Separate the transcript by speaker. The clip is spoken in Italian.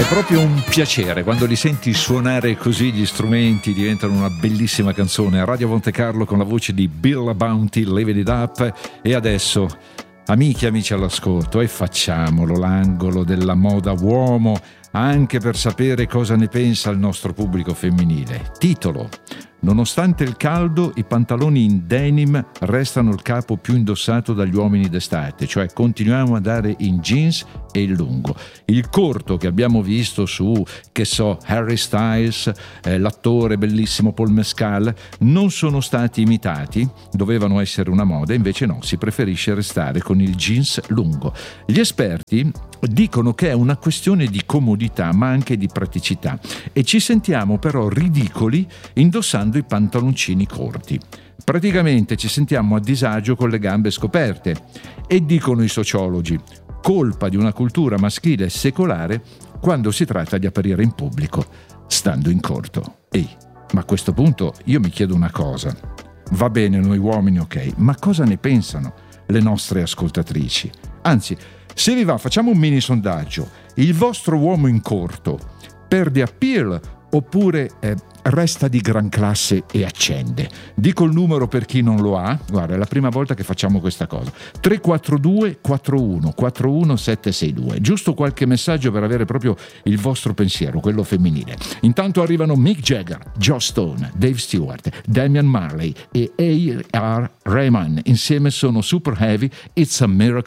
Speaker 1: Proprio un piacere quando li senti suonare così, gli strumenti diventano una bellissima canzone. A Radio Monte Carlo con la voce di Bill Bounty, Living It Up. E adesso, amiche e amici all'ascolto, e facciamolo l'angolo della moda uomo, anche per sapere cosa ne pensa il nostro pubblico femminile. Titolo: nonostante il caldo, i pantaloni in denim restano il capo più indossato dagli uomini d'estate, cioè continuiamo a andare in jeans e in lungo. Il corto che abbiamo visto su, che so, Harry Styles, l'attore bellissimo Paul Mescal, non sono stati imitati, dovevano essere una moda, invece no, si preferisce restare con il jeans lungo. Gli esperti dicono che è una questione di comodità ma anche di praticità, e ci sentiamo però ridicoli indossando i pantaloncini corti. Praticamente ci sentiamo a disagio con le gambe scoperte, e dicono i sociologi: colpa di una cultura maschile secolare quando si tratta di apparire in pubblico stando in corto. Ehi, ma a questo punto io mi chiedo una cosa: va bene noi uomini, ok, ma cosa ne pensano le nostre ascoltatrici? Anzi, se vi va, facciamo un mini sondaggio. Il vostro uomo in corto perde appeal oppure resta di gran classe e accende? Dico il numero per chi non lo ha. Guarda, è la prima volta che facciamo questa cosa. 342 41 41 762. Giusto qualche messaggio per avere proprio il vostro pensiero, quello femminile. Intanto arrivano Mick Jagger, Joss Stone, Dave Stewart, Damian Marley e A.R. Rahman. Insieme sono Super Heavy, It's a Miracle